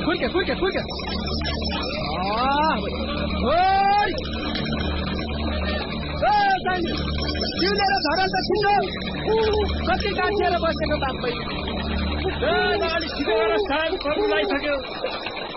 फुर्के जिउलेर झरल त छिटो कति कान्छेर बसेको बाप भाइ अलिक छिटो गर साहब पर्नु लागिसक्यो